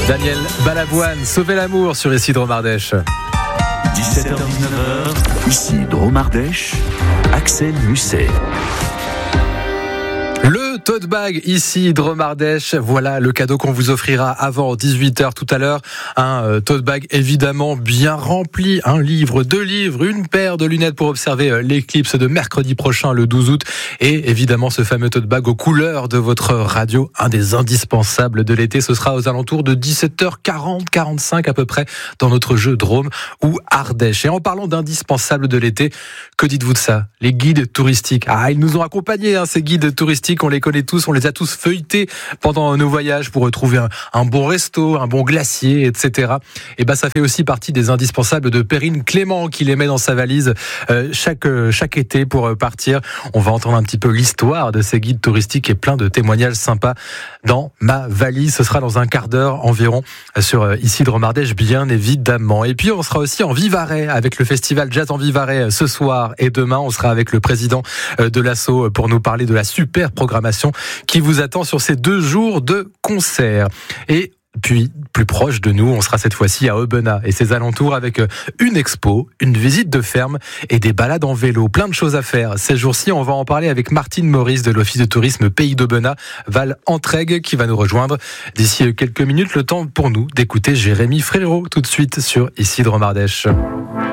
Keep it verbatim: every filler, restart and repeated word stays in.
Daniel Balavoine, Sauver l'amour sur Ici Dromardèche. dix-sept heures dix-neuf heures, ici Dromardèche, Axel Musset. Le tote bag ici Dromardèche, voilà le cadeau qu'on vous offrira avant dix-huit heures tout à l'heure. Un euh, tote bag évidemment bien rempli, un livre, deux livres, une paire de lunettes pour observer euh, l'éclipse de mercredi prochain le douze août et évidemment ce fameux tote bag aux couleurs de votre radio, un des indispensables de l'été. Ce sera aux alentours de dix-sept heures quarante, quarante-cinq à peu près dans notre jeu Drôme ou Ardèche. Et en parlant d'indispensables de l'été, que dites-vous de ça? Les guides touristiques. Ah, ils nous ont accompagnés hein, ces guides touristiques, on les connaît tous, on les a tous feuilletés pendant nos voyages pour retrouver un, un bon resto, un bon glacier, et cetera. Et ben ça fait aussi partie des indispensables de Perrine Clément qui les met dans sa valise euh, chaque euh, chaque été pour euh, partir. On va entendre un petit peu l'histoire de ces guides touristiques et plein de témoignages sympas dans ma valise. Ce sera dans un quart d'heure environ sur euh, Ici Dromardèche bien évidemment. Et puis on sera aussi en Vivarais avec le festival Jazz en Vivarais ce soir et demain. On sera avec le président euh, de l'asso pour nous parler de la super programmation qui vous attend sur ces deux jours de concert. Et puis, plus proche de nous, on sera cette fois-ci à Aubenas et ses alentours avec une expo, une visite de ferme et des balades en vélo. Plein de choses à faire. Ces jours-ci, on va en parler avec Martine Maurice de l'Office de tourisme Pays d'Aubenas, Val-Entraigue, qui va nous rejoindre d'ici quelques minutes. Le temps pour nous d'écouter Jérémy Frérot tout de suite sur Ici Dromardèche.